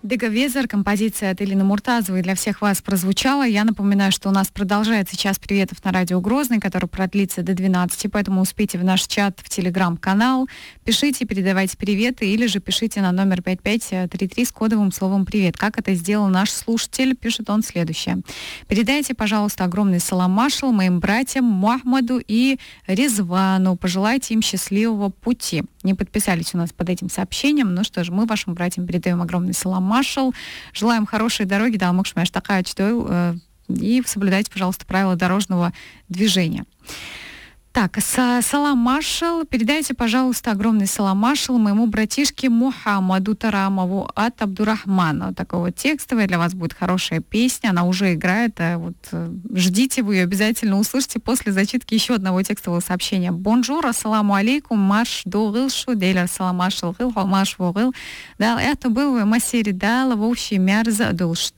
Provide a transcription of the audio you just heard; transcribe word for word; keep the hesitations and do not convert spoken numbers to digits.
Деговезер, композиция от Элины Муртазовой для всех вас прозвучала. Я напоминаю, что у нас продолжается час приветов на радио Грозный, который продлится до двенадцати, поэтому успейте в наш чат, в телеграм-канал, пишите, передавайте приветы или же пишите на номер пять пять три три с кодовым словом «Привет». Как это сделал наш слушатель, пишет он следующее. Передайте, пожалуйста, огромный салам машал моим братьям Мухаммаду и Резвану. Пожелайте им счастливого пути. Не подписались у нас под этим сообщением. Ну что ж, мы вашим братьям передаем огромный салам машал. Желаем хорошей дороги, да, мукшмеш такая чтою, и соблюдайте, пожалуйста, правила дорожного движения. Так, салам машал, передайте, пожалуйста, огромный салам машал моему братишке Мухаммаду Тарамову от Абдурахмана. Такого текстовая для вас будет хорошая песня, она уже играет, вот ждите, вы ее обязательно услышите после зачитки еще одного текстового сообщения. Бонжур, ассаламу алейкум, маш догыл шу, дейлер салам машал гыл, маш вогыл. Да, это был Масери Дала, в общем, мярза дулш.